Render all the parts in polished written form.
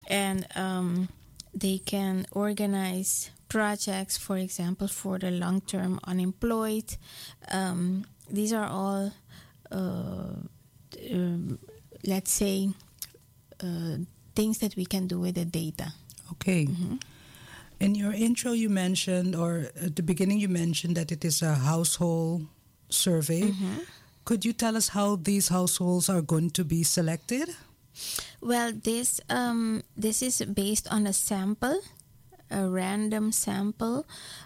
and they can organize projects, for example, for the long-term unemployed. These are all, let's say, things that we can do with the data. Okay. In your intro, you mentioned, or at the beginning, you mentioned that it is a household survey. Could you tell us how these households are going to be selected? Well, this is based on a sample, a random sample.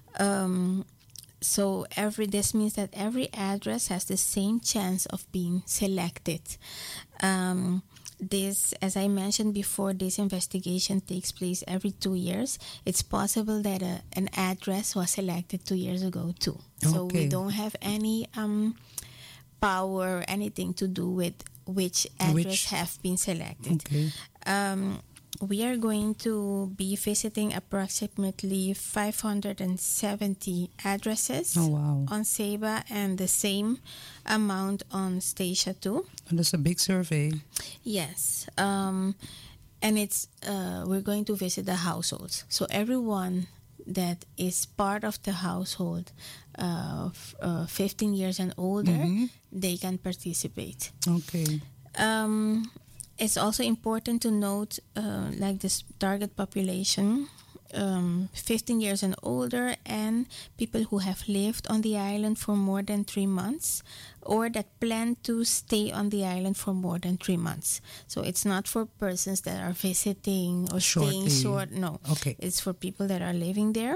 So this means that every address has the same chance of being selected. This, as I mentioned before, this investigation takes place every 2 years. It's possible that an address was selected 2 years ago too. So we don't have any power or anything to do with which address have been selected. We are going to be visiting approximately 570 addresses on SEBA, and the same amount on Statia too. And that's a big survey. Yes. And it's we're going to visit the households. So everyone that is part of the household 15 years and older, they can participate. Okay. It's also important to note, like this target population, 15 years and older, and people who have lived on the island for more than 3 months, or that plan to stay on the island for more than 3 months. So it's not for persons that are visiting or staying short. No. Okay. It's for people that are living there.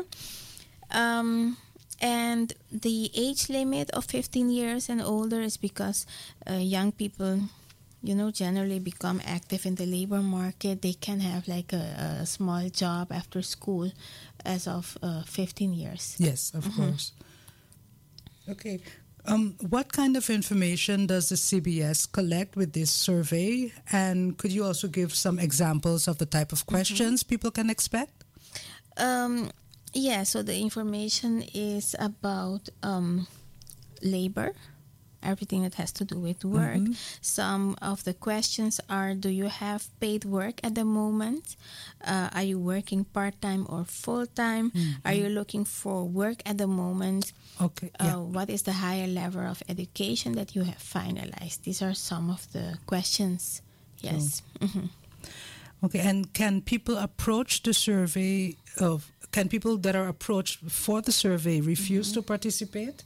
And the age limit of 15 years and older is because young people, generally become active in the labor market. They can have like a small job after school as of 15 years. Yes, of course. Okay. What kind of information does the CBS collect with this survey? And could you also give some examples of the type of questions people can expect? Yeah, so the information is about labor, everything that has to do with work. Some of the questions are, do you have paid work at the moment? Are you working part-time or full-time? Are you looking for work at the moment? Okay. What is the higher level of education that you have finalized? These are some of the questions. Yes. Okay, and can people approach the survey can people that are approached for the survey refuse to participate?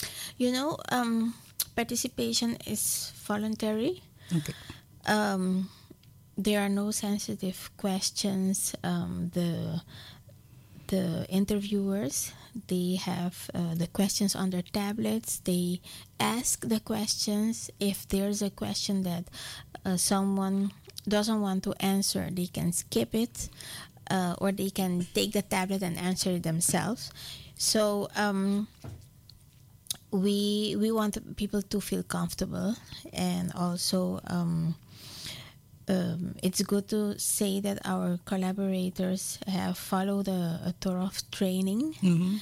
Participation is voluntary. Okay. There are no sensitive questions. The interviewers, they have the questions on their tablets. They ask the questions. If there's a question that someone doesn't want to answer, they can skip it, or they can take the tablet and answer it themselves. So we want people to feel comfortable, and also it's good to say that our collaborators have followed a thorough training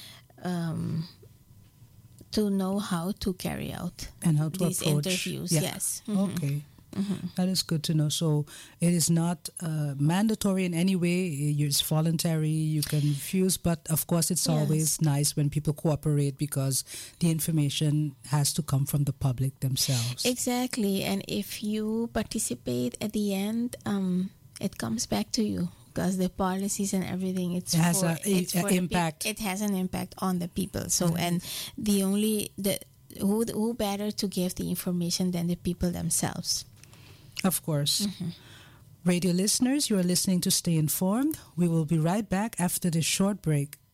to know how to carry out and how to these approach interviews. Yeah. Yes. Okay. That is good to know. So it is not mandatory in any way. It's voluntary. You can refuse, but of course it's always nice when people cooperate, because the information has to come from the public themselves. Exactly. And if you participate at the end, it comes back to you, because the policies and everything, it has an impact. It has an impact on the people. So and who better to give the information than the people themselves? Of course. Radio listeners, you are listening to Stay Informed. We will be right back after this short break.